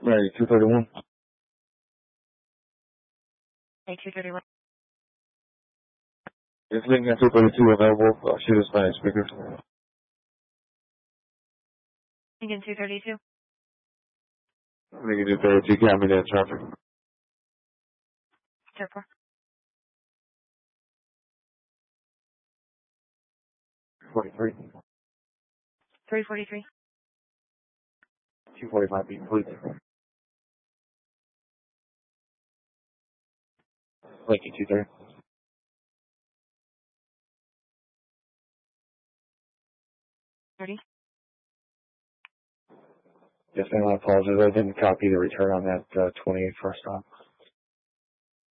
Mary, 231. Hey, 231. It's Lincoln 232 available. Shoot us by speaker. Lincoln 232. Lincoln 232, count me that traffic. Airport. 43. 343. 245 beat, please. Lincoln 230. Yes, ma'am, I apologize. I didn't copy the return on that 28 first stop.